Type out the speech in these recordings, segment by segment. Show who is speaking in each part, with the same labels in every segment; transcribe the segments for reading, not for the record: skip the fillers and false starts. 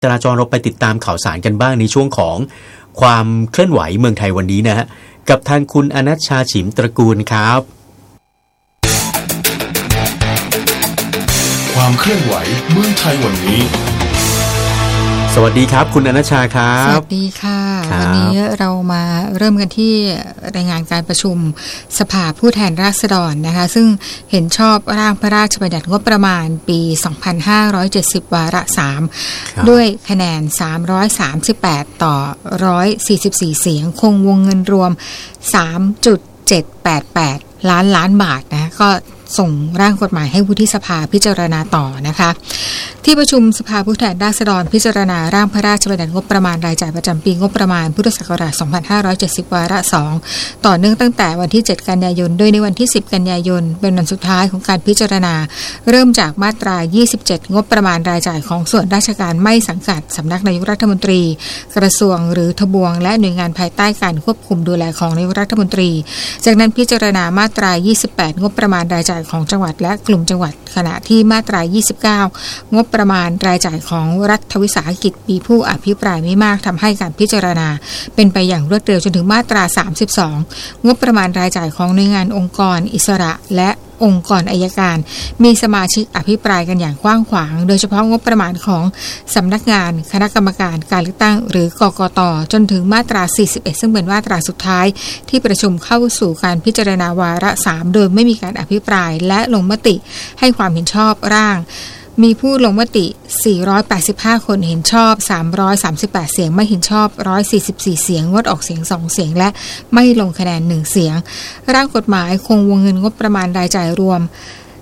Speaker 1: จราจรเราไปติดตามข่าวสารกันบ้างในช่วงของความเคลื่อนไหวเมืองไทยวันนี้นะฮะกับทางคุณอนัชชาฉิมตระกูลครับ
Speaker 2: ความเคลื่อนไหวเมืองไทยวันนี้
Speaker 1: สวัสดีครับคุณอนัชชาครับ
Speaker 3: สวัสดีค่ะวันนี้เรามาเริ่มกันที่รายงานการประชุมสภาผู้แทนราษฎรนะคะซึ่งเห็นชอบร่างพระราชบัญญัติงบประมาณปี 2570 วาระ 3 ด้วยคะแนน338ต่อ144เสียงคงวงเงินรวม 3.788 ล้านบาทนะก็ส่งร่างกฎหมายให้วุฒิสภาพิจารณาต่อนะคะที่ประชุมสภาผู้แทนราษฎรพิจารณาร่างพระราชบัญญัติงบประมาณรายจ่ายประจำปีงบประมาณพุทธศักราช 2570 วาระ 2 ต่อเนื่องตั้งแต่วันที่ 7 กันยายนโดยในวันที่ 10 กันยายนเป็นวันสุดท้ายของการพิจารณาเริ่มจากมาตรา 27 งบประมาณรายจ่ายของส่วนราชการไม่สังกัดสำนักนายกรัฐมนตรีกระทรวงหรือทบวงและหน่วยงานภายใต้การควบคุมดูแลของนายกรัฐมนตรีจากนั้นพิจารณามาตรา 28 งบประมาณรายจ่ายของจังหวัดและกลุ่มจังหวัดขณะที่มาตรา 29 งบประมาณรายจ่ายของรัฐวิสาหกิจมีผู้อภิปรายไม่มากทำให้การพิจารณาเป็นไปอย่างรวดเร็วจนถึงมาตรา 32 งบประมาณรายจ่ายของหน่วยงานองค์กรอิสระและองค์กรอัยการมีสมาชิกอภิปรายกันอย่างกว้างขวางโดยเฉพาะงบประมาณของสำนักงานคณะกรรมการการเลือกตั้งหรือกกต.จนถึงมาตรา 41 ซึ่งเป็นมาตราสุดท้ายที่ประชุมเข้าสู่การพิจารณาวาระ 3 โดยไม่มีการอภิปรายและลงมติให้ความเห็นชอบร่างมีผู้ลงมติ485คนเห็นชอบ338เสียงไม่เห็นชอบ144เสียงงดออกเสียง2เสียงและไม่ลงคะแนน1เสียงร่างกฎหมายคงวงเงินงบประมาณรายจ่ายรวม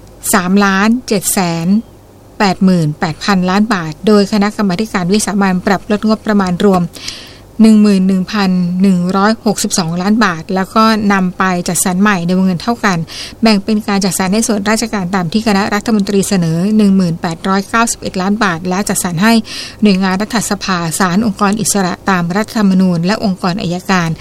Speaker 3: 3,788,000 ล้านบาทโดยคณะกรรมาการวิสามัญปรับลดงบประมาณรวม11,162 ล้านบาทแล้วก็นำไปจัดสรรใหม่ในวงเงินเท่ากันแบ่งเป็นการจัดสรรให้ส่วนราชการตามที่คณะรัฐมนตรีเสนอ 1891 ล้านบาทและจัดสรรให้หน่วยงานรัฐสภาศาลองค์กรอิสระตามรัฐธรรมนูญและองค์กรอัยการ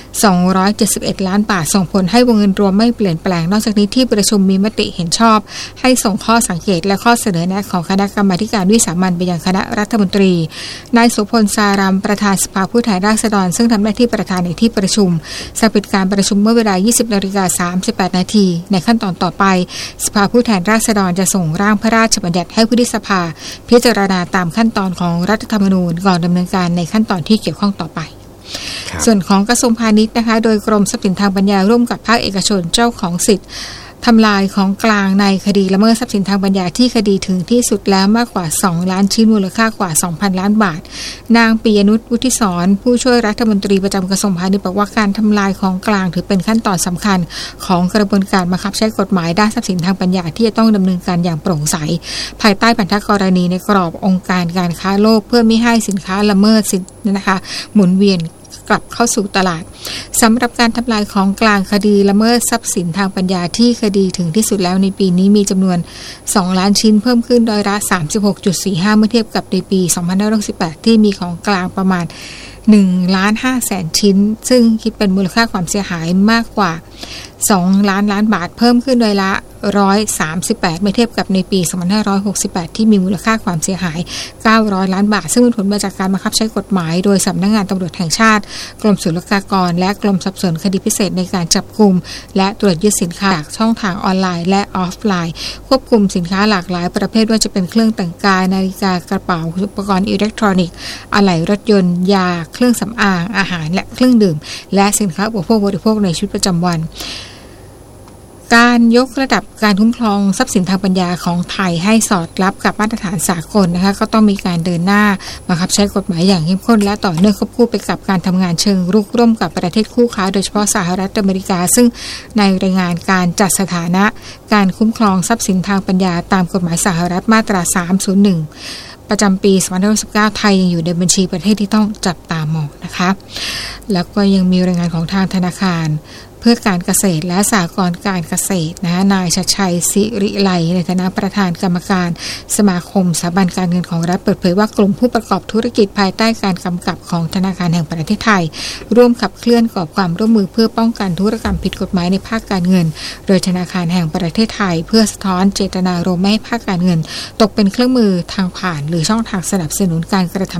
Speaker 3: 271 ล้านบาทส่งผลให้วงเงินรวมไม่เปลี่ยนแปลงนอกจากนี้ที่ประชุมมีมติเห็นชอบให้ส่งข้อสังเกตและข้อเสนอแนะของคณะกรรมาการวิสามัญไปยังคณะรัฐมนตรีนายโสพล สารัมประธานสภาผู้แทนราษฎรซึ่งทำหน้าที่ประธานในที่ประชุมสั่งปิดการประชุมเมื่อเวลา 20:38 นาทีในขั้นตอนต่อไปสภาผู้แทนราษฎรจะส่งร่างพระราชบัญญัติให้วุฒิสภาพิจารณาตามขั้นตอนของรัฐธรรมนูญก่อนดำเนินการในขั้นตอนที่เกี่ยวข้องต่อไปส่วนของกระทรวงพาณิชย์นะคะโดยกรมทรัพย์สินทางปัญญาร่วมกับภาคเอกชนเจ้าของสิทธิ์ทำลายของกลางในคดีละเมิดทรัพย์สินทางปัญญาที่คดีถึงที่สุดแล้วมากกว่า2ล้านชิ้นมูลค่ากว่า 2,000 ล้านบาทนางปิยนุชวุฒิศรผู้ช่วยรัฐมนตรีประจำกระทรวงพาณิชย์บอกว่าการทำลายของกลางถือเป็นขั้นตอนสำคัญของกระบวนการบังคับใช้กฎหมายด้านทรัพย์สินทางปัญญาที่จะต้องดำเนินการอย่างโปร่งใสภายใต้พันธกรณีในกรอบองค์การการค้าโลกเพื่อไม่ให้สินค้าละเมิดสิทธินะคะหมุนเวียนกลับเข้าสู่ตลาดสำหรับการทำลายของกลางคดีละเมิดทรัพย์สินทางปัญญาที่คดีถึงที่สุดแล้วในปีนี้มีจำนวน2ล้านชิ้นเพิ่มขึ้นโดยละ 36.45 เมื่อเทียบกับในปี2568ที่มีของกลางประมาณ1,500,000 ชิ้นซึ่งคิดเป็นมูลค่าความเสียหายมากกว่า2 ล้านบาทเพิ่มขึ้นโดยละ138เมื่อเทียบกับในปี2568ที่มีมูลค่าความเสียหาย900 ล้านบาทซึ่งเป็นผลมาจากการบังคับใช้กฎหมายโดยสำนักงานตำรวจแห่งชาติกรมศุลกากรและกรมสอบสวนคดีพิเศษในการจับกุมและตรวจยึดสินค้าจากช่องทางออนไลน์และออฟไลน์ควบคุมสินค้าหลากหลายประเภทว่าจะเป็นเครื่องแต่งกายนาฬิกากระเป๋าอุปกรณ์อิเล็กทรอนิกส์อะไหล่รถยนต์ยาเครื่องสำอางอาหารและเครื่องดื่มและสินค้าอุปโภคบริโภคในชีวิตประจำวันการยกระดับการคุ้มครองทรัพย์สินทางปัญญาของไทยให้สอดรับกับมาตรฐานสากลนะคะก็ต้องมีการเดินหน้าบังคับใช้กฎหมายอย่างเข้มข้นและต่อเนื่องควบคู่ไปกับการทำงานเชิงรุกร่วมกับประเทศคู่ค้าโดยเฉพาะสหรัฐอเมริกาซึ่งในรายงานการจัดสถานะการคุ้มครองทรัพย์สินทางปัญญาตามกฎหมายสหรัฐมาตรา301ประจำปี2019ไทยยังอยู่ในบัญชีประเทศที่ต้องจับตามองนะคะแล้วก็ยังมีรายงานของทางธนาคารเพื่อการเกษตรและสหกรณ์การเกษตรนะคะนายชัดชัยศิริไลในฐานะประธานกรรมการสมาคมสถาบันการเงินของรัฐเปิดเผยว่ากลุ่มผู้ประกอบธุรกิจภายใต้การกำกับของธนาคารแห่งประเทศไทยร่วมขับเคลื่อนกอบความร่วมมือเพื่อป้องกันธุรกรรมผิดกฎหมายในภาคการเงินโดยธนาคารแห่งประเทศไทยเพื่อสะท้อนเจตนารมณ์ไม่ให้ภาคการเงินตกเป็นเครื่องมือทางผ่านหรือช่องทางสนับสนุนการกระทำ